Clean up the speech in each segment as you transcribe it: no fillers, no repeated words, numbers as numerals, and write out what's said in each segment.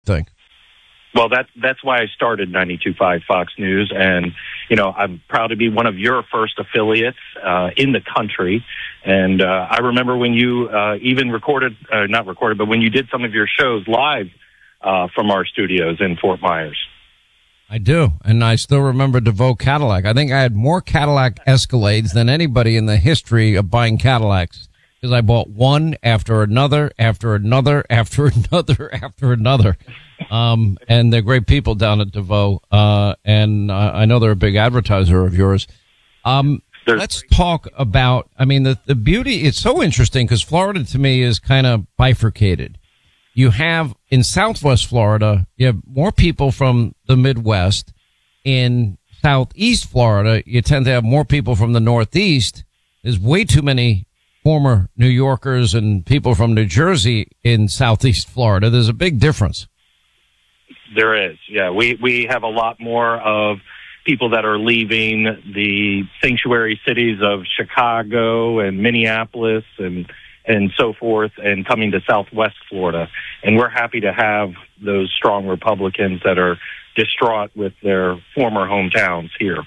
think? Well, that's why I started 92.5 Fox News, and I'm proud to be one of your first affiliates in the country. And I remember when you even not recorded, but when you did some of your shows live from our studios in Fort Myers. I do, and I still remember DeVoe Cadillac. I think I had more Cadillac Escalades than anybody in the history of buying Cadillacs, because I bought one after another, after another, after another, after another. And they're great people down at DeVoe. And I know they're a big advertiser of yours. Let's talk about, the beauty. It's so interesting because Florida to me is kind of bifurcated. You have in Southwest Florida, you have more people from the Midwest. In Southeast Florida, you tend to have more people from the Northeast. There's way too many former New Yorkers and people from New Jersey in Southeast Florida. There's a big difference. There is. Yeah. We have a lot more of people that are leaving the sanctuary cities of Chicago and Minneapolis and so forth and coming to Southwest Florida. And we're happy to have those strong Republicans that are distraught with their former hometowns here.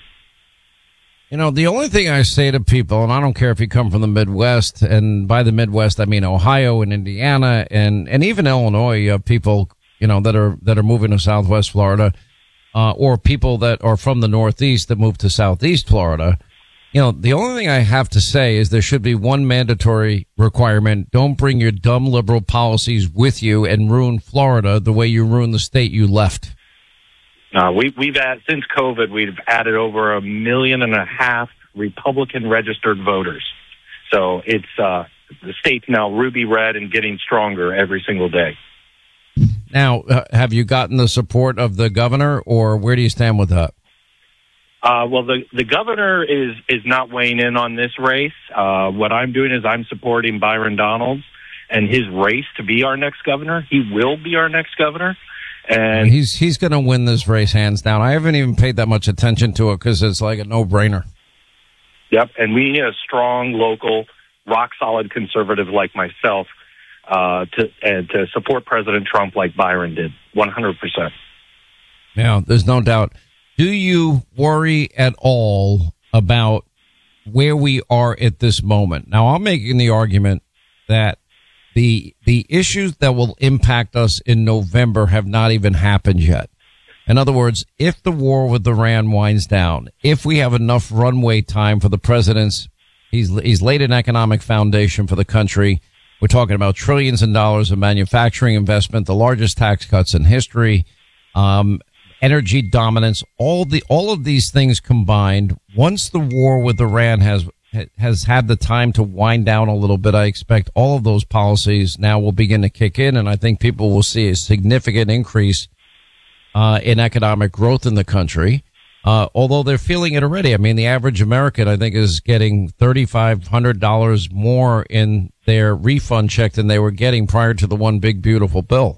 The only thing I say to people, and I don't care if you come from the Midwest, and by the Midwest, I mean Ohio and Indiana and even Illinois, people, that are moving to Southwest Florida, or people that are from the Northeast that move to Southeast Florida. The only thing I have to say is there should be one mandatory requirement. Don't bring your dumb liberal policies with you and ruin Florida the way you ruined the state you left. We've since COVID, we've added over 1.5 million Republican registered voters. So it's the state's now ruby red and getting stronger every single day. Now, have you gotten the support of the governor, or where do you stand with that? Well, the governor is not weighing in on this race. What I'm doing is I'm supporting Byron Donalds and his race to be our next governor. He will be our next governor. And he's going to win this race hands down. I haven't even paid that much attention to it because it's like a no-brainer. Yep, and we need a strong, local, rock-solid conservative like myself to support President Trump like Byron did, 100%. Yeah, there's no doubt. Do you worry at all about where we are at this moment? Now, I'm making the argument that the issues that will impact us in November have not even happened yet. In other words, if the war with Iran winds down, if we have enough runway time for the president's, he's laid an economic foundation for the country. We're talking about trillions of dollars of manufacturing investment, the largest tax cuts in history, energy dominance, all of these things combined. Once the war with Iran has had the time to wind down a little bit, I expect all of those policies now will begin to kick in, and I think people will see a significant increase in economic growth in the country. Although they're feeling it already. I mean, the average American, I think, is getting $3,500 more in their refund check than they were getting prior to the one big beautiful bill.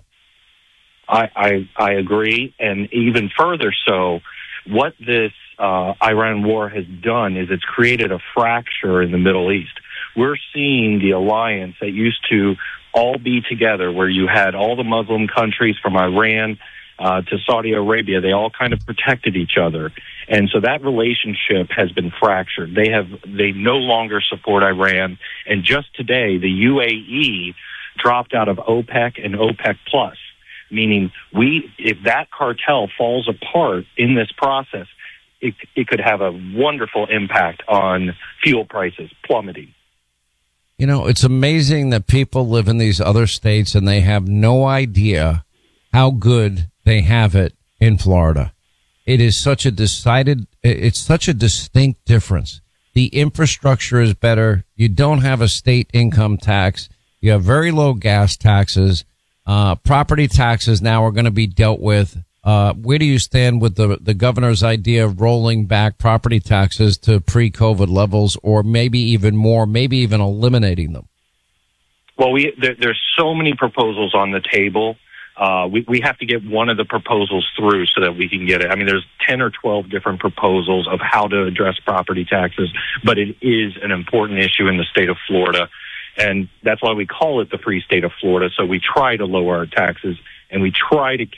I agree, and even further so, what this Iran war has done is it's created a fracture in the Middle East. We're seeing the alliance that used to all be together, where you had all the Muslim countries from Iran to Saudi Arabia. They all kind of protected each other. And so that relationship has been fractured. They no longer support Iran. And just today, the UAE dropped out of OPEC and OPEC Plus, meaning if that cartel falls apart in this process, it could have a wonderful impact on fuel prices plummeting. It's amazing that people live in these other states and they have no idea how good they have it in Florida. It is such a it's such a distinct difference. The infrastructure is better. You don't have a state income tax. You have very low gas taxes. Property taxes now are going to be dealt with. Where do you stand with the governor's idea of rolling back property taxes to pre-COVID levels, or maybe even more, maybe even eliminating them? Well, there's so many proposals on the table. We have to get one of the proposals through so that we can get it. I mean, there's 10 or 12 different proposals of how to address property taxes, but it is an important issue in the state of Florida. And that's why we call it the free state of Florida. So we try to lower our taxes and we try to